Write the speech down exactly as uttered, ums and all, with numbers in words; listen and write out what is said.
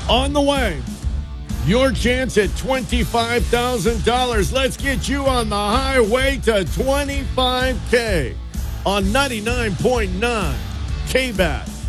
On the way, your chance at twenty-five thousand dollars. Let's get you on the highway to twenty-five K on ninety-nine point nine K B A T.